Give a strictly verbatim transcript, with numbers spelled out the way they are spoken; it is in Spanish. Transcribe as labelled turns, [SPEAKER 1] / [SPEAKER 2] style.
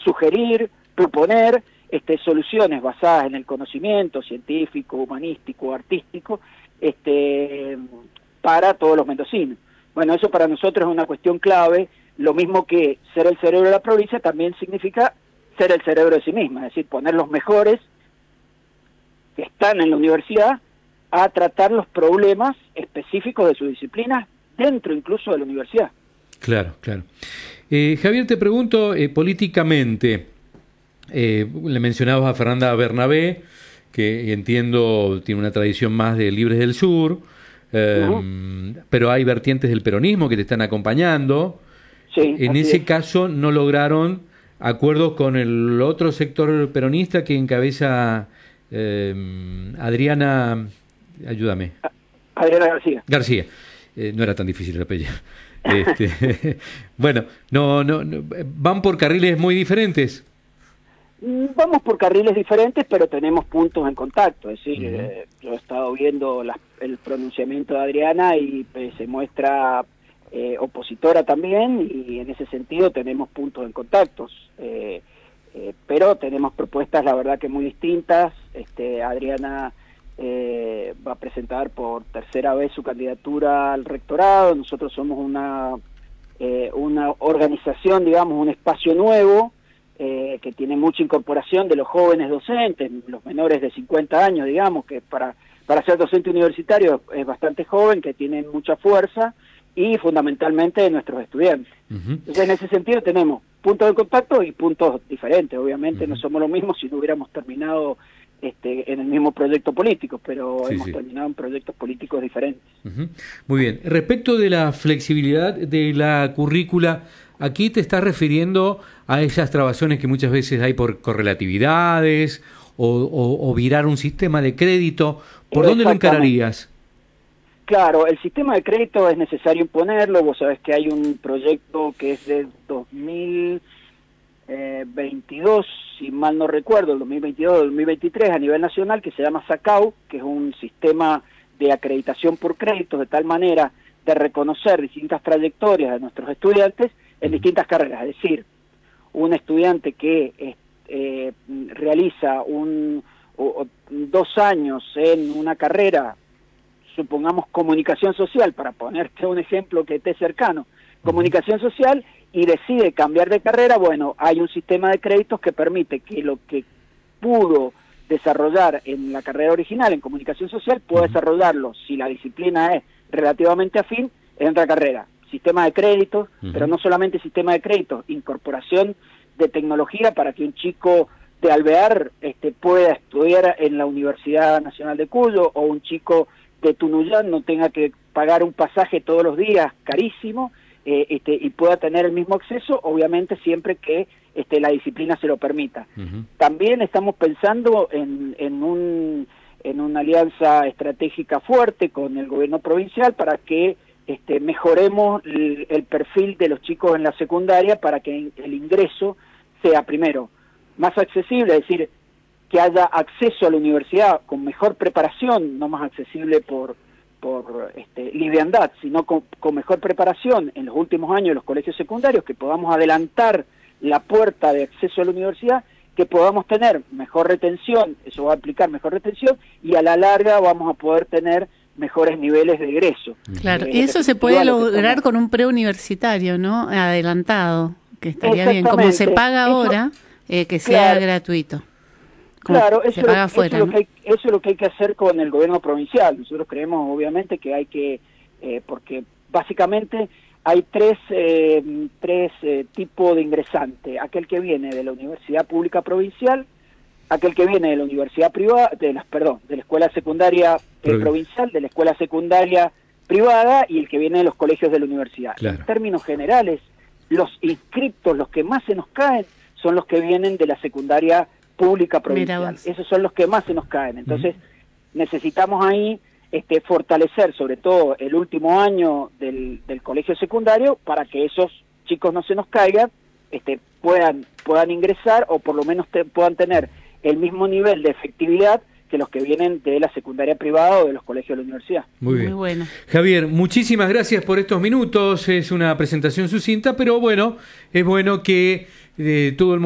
[SPEAKER 1] sugerir, proponer este, soluciones basadas en el conocimiento científico, humanístico, artístico, este, para todos los mendocinos. Bueno, eso para nosotros es una cuestión clave, lo mismo que ser el cerebro de la provincia también significa ser el cerebro de sí misma, es decir, poner los mejores que están en la universidad a tratar los problemas específicos de sus disciplinas dentro incluso de la universidad.
[SPEAKER 2] Claro, claro. Eh, Javier, te pregunto eh, políticamente, eh, le mencionabas a Fernanda Bernabé, que entiendo tiene una tradición más de Libres del Sur, eh, uh-huh. pero hay vertientes del peronismo que te están acompañando.
[SPEAKER 1] Sí,
[SPEAKER 2] en ese es. caso no lograron acuerdos con el otro sector peronista que encabeza eh, Adriana, ayúdame.
[SPEAKER 1] Adriana García.
[SPEAKER 2] García, eh, no era tan difícil el apellido. Este, bueno, no, no, no, van por carriles muy diferentes.
[SPEAKER 1] Vamos por carriles diferentes, pero tenemos puntos en contacto. Es decir, uh-huh. eh, yo he estado viendo la, el pronunciamiento de Adriana y pues, se muestra eh, opositora también, y en ese sentido tenemos puntos en contactos. Eh, eh, pero tenemos propuestas, la verdad, que muy distintas. Este, Adriana eh, va a presentar por tercera vez su candidatura al rectorado. Nosotros somos una, eh, una organización, digamos, un espacio nuevo, Eh, que tiene mucha incorporación de los jóvenes docentes, los menores de cincuenta años, digamos, que para, para ser docente universitario es bastante joven, que tienen mucha fuerza, y fundamentalmente de nuestros estudiantes. Uh-huh. Entonces, en ese sentido tenemos puntos de contacto y puntos diferentes. Obviamente uh-huh. no somos lo mismo si no hubiéramos terminado este, en el mismo proyecto político, pero sí, hemos sí. terminado en proyectos políticos diferentes.
[SPEAKER 2] Uh-huh. Muy bien. Respecto de la flexibilidad de la currícula, aquí te estás refiriendo a esas trabaciones que muchas veces hay por correlatividades o, o, o virar un sistema de crédito. ¿Por dónde lo encararías?
[SPEAKER 1] Claro, el sistema de crédito es necesario imponerlo. Vos sabés que hay un proyecto que es de dos mil veintidós, si mal no recuerdo, el dos mil veintidós, dos mil veintitrés a nivel nacional, que se llama SACAU, que es un sistema de acreditación por créditos, de tal manera de reconocer distintas trayectorias de nuestros estudiantes en distintas carreras. Es decir, un estudiante que eh, realiza un, o, o, dos años en una carrera, supongamos comunicación social, para ponerte un ejemplo que esté cercano, comunicación social, y decide cambiar de carrera, bueno, hay un sistema de créditos que permite que lo que pudo desarrollar en la carrera original, en comunicación social, pueda desarrollarlo, si la disciplina es relativamente afín, en otra carrera. Sistema de créditos, uh-huh. pero no solamente sistema de créditos, incorporación de tecnología para que un chico de Alvear este, pueda estudiar en la Universidad Nacional de Cuyo, o un chico de Tunuyán no tenga que pagar un pasaje todos los días carísimo, eh, este, y pueda tener el mismo acceso, obviamente siempre que este, la disciplina se lo permita. Uh-huh. También estamos pensando en, en, un, en una alianza estratégica fuerte con el gobierno provincial para que Este, mejoremos el, el perfil de los chicos en la secundaria, para que el ingreso sea, primero, más accesible, es decir, que haya acceso a la universidad con mejor preparación, no más accesible por, por este, liviandad, sino con, con mejor preparación en los últimos años de los colegios secundarios, que podamos adelantar la puerta de acceso a la universidad, que podamos tener mejor retención, eso va a aplicar mejor retención, y a la larga vamos a poder tener mejores niveles de egreso.
[SPEAKER 3] Claro,
[SPEAKER 1] eh,
[SPEAKER 3] y eso se puede lograr con un preuniversitario, ¿no? Adelantado, que estaría bien, como se paga eso, ahora, eh, que sea claro, gratuito.
[SPEAKER 1] Claro, eso,
[SPEAKER 3] se paga
[SPEAKER 1] lo,
[SPEAKER 3] afuera,
[SPEAKER 1] eso,
[SPEAKER 3] ¿no?
[SPEAKER 1] es lo que hay, eso es lo que hay que hacer con el gobierno provincial. Nosotros creemos, obviamente, que hay que, eh, porque básicamente hay tres, eh, tres eh, tipos de ingresante. Aquel que viene de la Universidad Pública Provincial, aquel que viene de la universidad privada, de las, perdón, de la escuela secundaria eh, provincial, de la escuela secundaria privada, y el que viene de los colegios de la universidad. Claro. En términos generales, los inscriptos, los que más se nos caen, son los que vienen de la secundaria pública provincial. Esos son los que más se nos caen. Entonces, uh-huh. necesitamos ahí este, fortalecer, sobre todo el último año del, del colegio secundario, para que esos chicos no se nos caigan, este, puedan, puedan ingresar, o por lo menos te, puedan tener el mismo nivel de efectividad que los que vienen de la secundaria privada o de los colegios de la universidad.
[SPEAKER 2] Muy bien.
[SPEAKER 3] Muy bueno.
[SPEAKER 2] Javier, muchísimas gracias por estos minutos. Es una presentación sucinta, pero bueno, es bueno que eh, todo el mundo